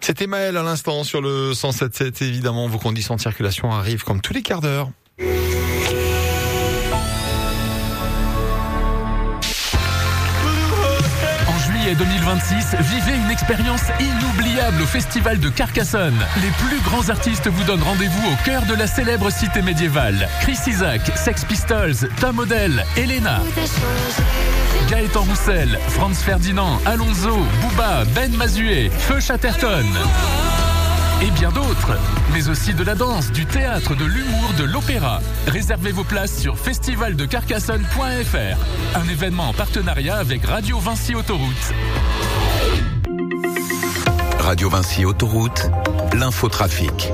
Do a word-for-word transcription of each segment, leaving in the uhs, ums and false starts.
C'était Maël à l'instant sur le cent sept sept. Évidemment, vos conditions de circulation arrivent comme tous les quarts d'heure. deux mille vingt-six, vivez une expérience inoubliable au Festival de Carcassonne. Les plus grands artistes vous donnent rendez-vous au cœur de la célèbre cité médiévale. Chris Isaak, Sex Pistols, Tom Odell, Elena, Gaëtan Roussel, Franz Ferdinand, Alonso, Booba, Ben Mazué, Feu Chatterton et bien d'autres, mais aussi de la danse, du théâtre, de l'humour, de l'opéra. Réservez vos places sur festival de carcassonne point f r, un événement en partenariat avec Radio Vinci Autoroute. Radio Vinci Autoroute, l'infotrafic.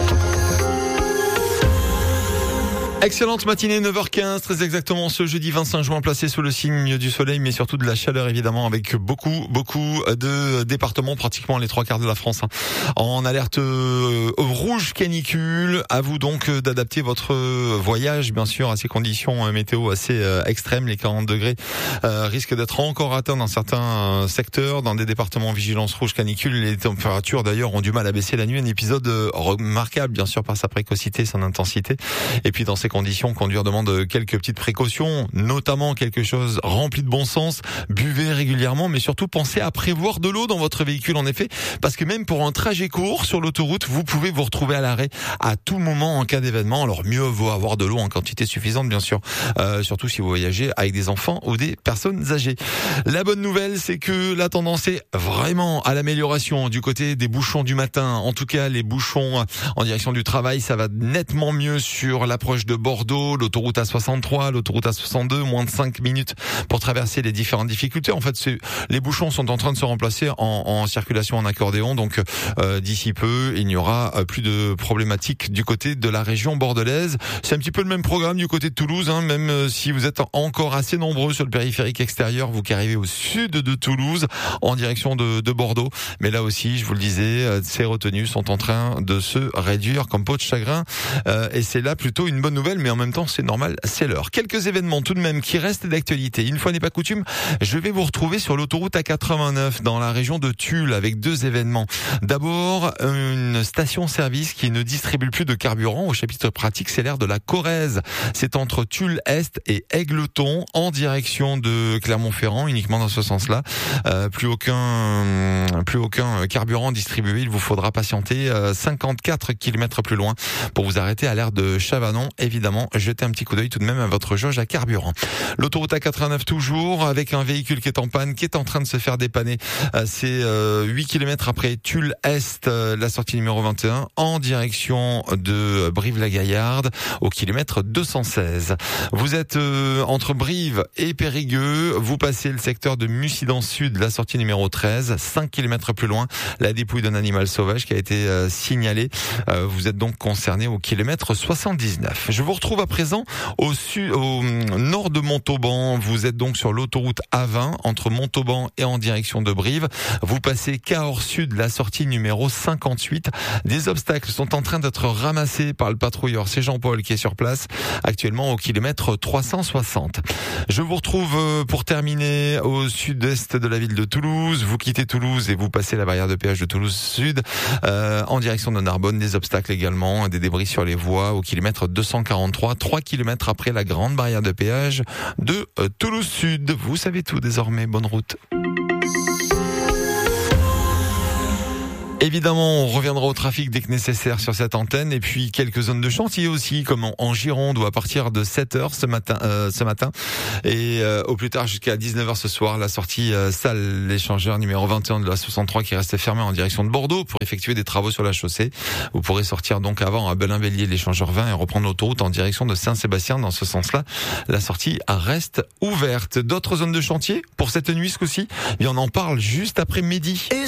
Excellente matinée, neuf heures quinze, très exactement ce jeudi vingt-cinq juin, placé sous le signe du soleil, mais surtout de la chaleur évidemment, avec beaucoup, beaucoup de départements, pratiquement les trois quarts de la France, hein, en alerte euh, rouge canicule. À vous donc d'adapter votre voyage, bien sûr, à ces conditions euh, météo assez euh, extrêmes. Les quarante degrés euh, risquent d'être encore atteints dans certains euh, secteurs, dans des départements vigilance rouge canicule. Les températures d'ailleurs ont du mal à baisser la nuit. Un épisode euh, remarquable, bien sûr, par sa précocité, son intensité. Et puis dans ces conditions, conduire demande quelques petites précautions, notamment quelque chose rempli de bon sens. Buvez régulièrement, mais surtout pensez à prévoir de l'eau dans votre véhicule, en effet, parce que même pour un trajet court sur l'autoroute, vous pouvez vous retrouver à l'arrêt à tout moment en cas d'événement. Alors mieux vaut avoir de l'eau en quantité suffisante, bien sûr, euh, surtout si vous voyagez avec des enfants ou des personnes âgées. La bonne nouvelle, c'est que la tendance est vraiment à l'amélioration du côté des bouchons du matin. En tout cas, les bouchons en direction du travail, ça va nettement mieux sur l'approche de Bordeaux, l'autoroute A soixante-trois, l'autoroute A soixante-deux, moins de cinq minutes pour traverser les différentes difficultés. En fait, c'est, les bouchons sont en train de se remplacer en, en circulation en accordéon, donc euh, d'ici peu, il n'y aura plus de problématiques du côté de la région bordelaise. C'est un petit peu le même programme du côté de Toulouse, hein, même si vous êtes encore assez nombreux sur le périphérique extérieur, vous qui arrivez au sud de Toulouse, en direction de, de Bordeaux. Mais là aussi, je vous le disais, ces retenues sont en train de se réduire comme peau de chagrin, euh, et c'est là plutôt une bonne nouvelle. Mais en même temps, c'est normal, c'est l'heure. Quelques événements tout de même qui restent d'actualité. Une fois n'est pas coutume, je vais vous retrouver sur l'autoroute A quatre-vingt-neuf dans la région de Tulle avec deux événements. D'abord, une station-service qui ne distribue plus de carburant. Au chapitre pratique, c'est l'aire de la Corrèze. C'est entre Tulle-Est et Égletons en direction de Clermont-Ferrand, uniquement dans ce sens-là. Euh, plus aucun, plus aucun carburant distribué. Il vous faudra patienter euh, cinquante-quatre kilomètres plus loin pour vous arrêter à l'aire de Chavanon. Évidemment, jetez un petit coup d'œil tout de même à votre jauge à carburant. L'autoroute A quatre-vingt-neuf toujours, avec un véhicule qui est en panne, qui est en train de se faire dépanner. C'est euh, huit kilomètres après Tulle-Est, euh, la sortie numéro vingt et un, en direction de Brive-la-Gaillarde, au kilomètre deux cent seize. Vous êtes euh, entre Brive et Périgueux, vous passez le secteur de Mussidan Sud, la sortie numéro treize, cinq kilomètres plus loin, la dépouille d'un animal sauvage qui a été euh, signalée. Euh, vous êtes donc concerné au kilomètre soixante-dix-neuf. Je vous retrouve à présent au sud, au nord de Montauban. Vous êtes donc sur l'autoroute A vingt entre Montauban et en direction de Brive. Vous passez Cahors Sud, la sortie numéro cinquante-huit. Des obstacles sont en train d'être ramassés par le patrouilleur. C'est Jean-Paul qui est sur place actuellement au kilomètre trois cent soixante. Je vous retrouve pour terminer au sud-est de la ville de Toulouse. Vous quittez Toulouse et vous passez la barrière de péage de Toulouse Sud euh, en direction de Narbonne. Des obstacles également, des débris sur les voies au kilomètre deux cent quarante-trois, trois kilomètres après la grande barrière de péage de Toulouse Sud. Vous savez tout désormais, bonne route. Évidemment, on reviendra au trafic dès que nécessaire sur cette antenne, et puis quelques zones de chantier aussi, comme en, en Gironde, où à partir de sept heures ce matin, euh, ce matin, et euh, au plus tard jusqu'à dix-neuf heures ce soir, la sortie euh, salle l'échangeur numéro vingt et un de la soixante-trois qui reste fermée en direction de Bordeaux pour effectuer des travaux sur la chaussée. Vous pourrez sortir donc avant à Belin-Bélier l'échangeur vingt et reprendre l'autoroute en direction de Saint-Sébastien. Dans ce sens-là, la sortie reste ouverte. D'autres zones de chantier pour cette nuit ce coup-ci, et on en parle juste après midi.